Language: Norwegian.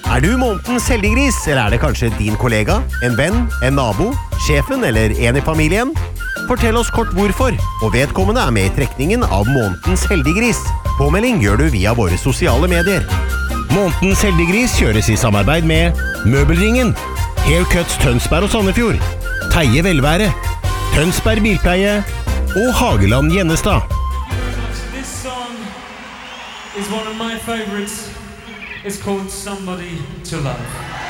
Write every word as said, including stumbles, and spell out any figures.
Er du månedens heldiggris, eller er det kanskje din kollega, en venn, en nabo, sjefen eller en i familien? Fortell oss kort hvorfor, og vedkommende er med i trekningen av månedens heldiggris. Påmelding gjør du via våre sosiale medier. Månedens heldiggris kjøres i samarbeid med Møbelringen, Haircuts Tønsberg og Sandefjord, Teie Velvære, Tønsberg Bilpleie og Hageland Gjennestad. This song is one of my favorites. It's called Somebody to Love.